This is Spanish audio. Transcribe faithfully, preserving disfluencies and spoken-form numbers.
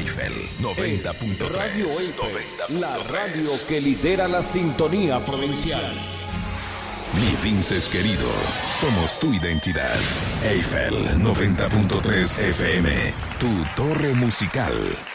Eiffel noventa punto tres. Radio Eiffel, la radio que lidera la sintonía provincial. Mi Vinces querido, somos tu identidad. Eiffel noventa punto tres F M, tu torre musical.